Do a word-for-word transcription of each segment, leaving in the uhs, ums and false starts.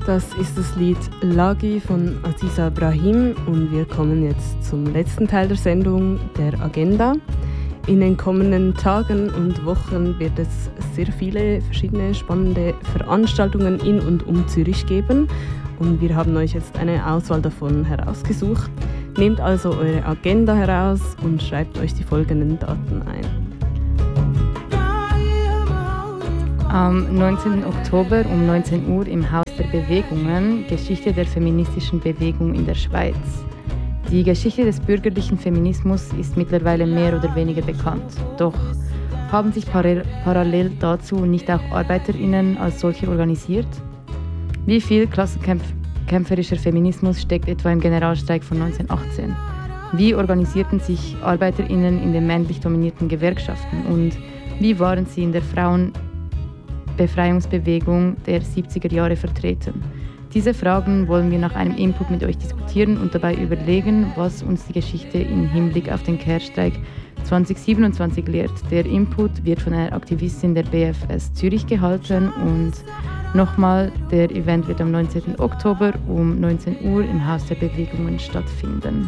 Das ist das Lied Lagi von Aziza Brahim und wir kommen jetzt zum letzten Teil der Sendung, der Agenda. In den kommenden Tagen und Wochen wird es sehr viele verschiedene spannende Veranstaltungen in und um Zürich geben und wir haben euch jetzt eine Auswahl davon herausgesucht. Nehmt also eure Agenda heraus und schreibt euch die folgenden Daten ein. Am neunzehnten Oktober um neunzehn Uhr im Haus der Bewegungen Geschichte der feministischen Bewegung in der Schweiz. Die Geschichte des bürgerlichen Feminismus ist mittlerweile mehr oder weniger bekannt. Doch haben sich parallel dazu nicht auch ArbeiterInnen als solche organisiert? Wie viel klassenkämpferischer Feminismus steckt etwa im Generalstreik von neunzehnhundertachtzehn? Wie organisierten sich ArbeiterInnen in den männlich dominierten Gewerkschaften? Und wie waren sie in der Frauen- Befreiungsbewegung der siebziger Jahre vertreten? Diese Fragen wollen wir nach einem Input mit euch diskutieren und dabei überlegen, was uns die Geschichte im Hinblick auf den Care-Streik zwanzig siebenundzwanzig lehrt. Der Input wird von einer Aktivistin der B F S Zürich gehalten und nochmal, der Event wird am neunzehnten Oktober um neunzehn Uhr im Haus der Bewegungen stattfinden.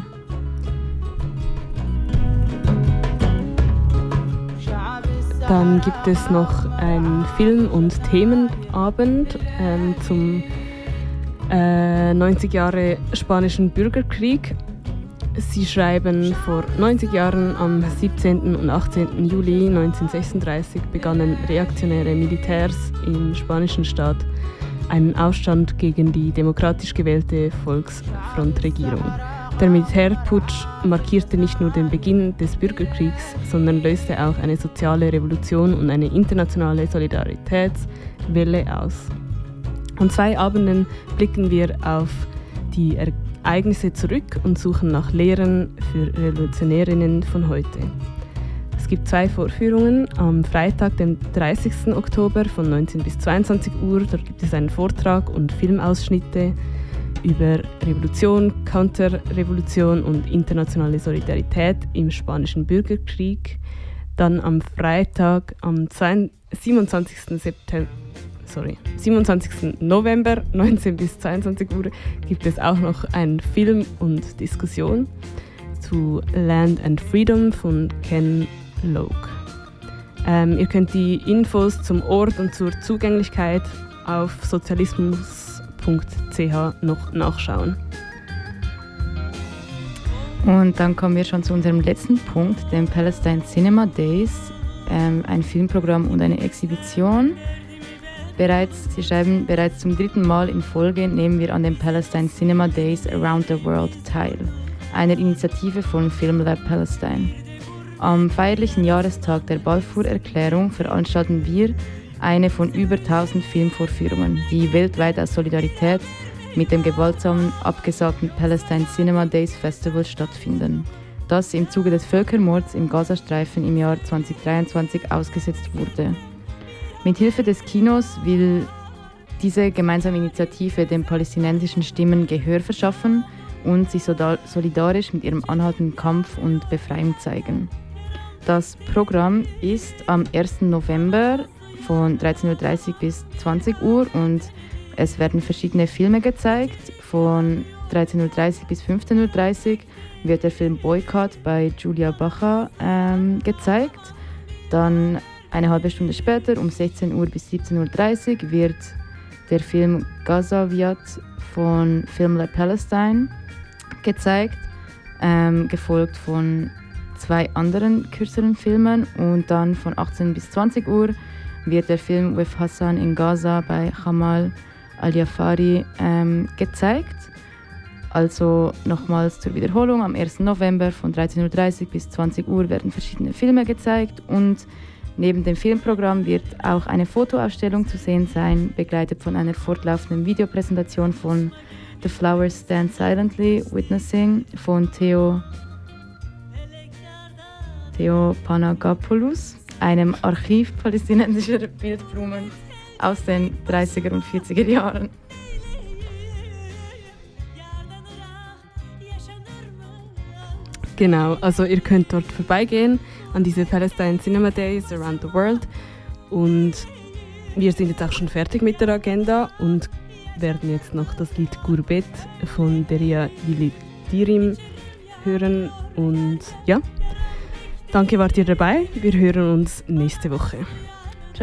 Dann gibt es noch einen Film- und Themenabend ähm, zum äh, neunzig Jahre Spanischen Bürgerkrieg. Sie schreiben, vor neunzig Jahren, am siebzehnten und achtzehnten Juli neunzehnhundertsechsunddreißig, begannen reaktionäre Militärs im spanischen Staat einen Aufstand gegen die demokratisch gewählte Volksfrontregierung. Der Militärputsch markierte nicht nur den Beginn des Bürgerkriegs, sondern löste auch eine soziale Revolution und eine internationale Solidaritätswelle aus. An zwei Abenden blicken wir auf die Ereignisse zurück und suchen nach Lehren für Revolutionärinnen von heute. Es gibt zwei Vorführungen. Am Freitag, dem dreißigsten Oktober von neunzehn bis zweiundzwanzig Uhr, dort gibt es einen Vortrag und Filmausschnitte über Revolution, Counterrevolution und internationale Solidarität im Spanischen Bürgerkrieg. Dann am Freitag, am siebenundzwanzigsten September, sorry, siebenundzwanzigsten November, neunzehn bis zweiundzwanzig Uhr, gibt es auch noch einen Film und Diskussion zu Land and Freedom von Ken Loach. Ähm, ihr könnt die Infos zum Ort und zur Zugänglichkeit auf sozialismus punkt c h noch nachschauen. Und dann kommen wir schon zu unserem letzten Punkt, dem Palestine Cinema Days, ähm, ein Filmprogramm und eine Exhibition. Bereits, Sie schreiben, bereits zum dritten Mal in Folge nehmen wir an den Palestine Cinema Days Around the World teil, einer Initiative von Filmlab Palestine. Am feierlichen Jahrestag der Balfour-Erklärung veranstalten wir eine von über tausend Filmvorführungen, die weltweit aus Solidarität mit dem gewaltsamen, abgesagten Palestine Cinema Days Festival stattfinden, das im Zuge des Völkermords im Gazastreifen im Jahr zweitausenddreiundzwanzig ausgesetzt wurde. Mit Hilfe des Kinos will diese gemeinsame Initiative den palästinensischen Stimmen Gehör verschaffen und sich solidarisch mit ihrem anhaltenden Kampf und Befreiung zeigen. Das Programm ist am ersten November von dreizehn Uhr dreißig bis zwanzig Uhr und es werden verschiedene Filme gezeigt. Von dreizehn Uhr dreißig bis fünfzehn Uhr dreißig wird der Film Boycott bei Julia Bacha ähm, gezeigt. Dann eine halbe Stunde später, um sechzehn Uhr bis siebzehn Uhr dreißig, wird der Film Gazaviat von Filmlab Palestine gezeigt, ähm, gefolgt von zwei anderen kürzeren Filmen. Und dann von achtzehn bis zwanzig Uhr wird der Film With Hassan in Gaza bei Jamal Al-Jafari ähm, gezeigt. Also nochmals zur Wiederholung, am ersten November von dreizehn Uhr dreißig bis zwanzig Uhr werden verschiedene Filme gezeigt und neben dem Filmprogramm wird auch eine Fotoausstellung zu sehen sein, begleitet von einer fortlaufenden Videopräsentation von The Flowers Stand Silently Witnessing von Theo, Theo Panagopoulos, einem Archiv palästinensischer Bildblumen aus den dreißiger und vierziger Jahren. Genau, also ihr könnt dort vorbeigehen an diese Palestine Cinema Days Around the World und wir sind jetzt auch schon fertig mit der Agenda und werden jetzt noch das Lied Gurbet von Deria Yildirim hören. Und ja, danke, wart ihr dabei. Wir hören uns nächste Woche.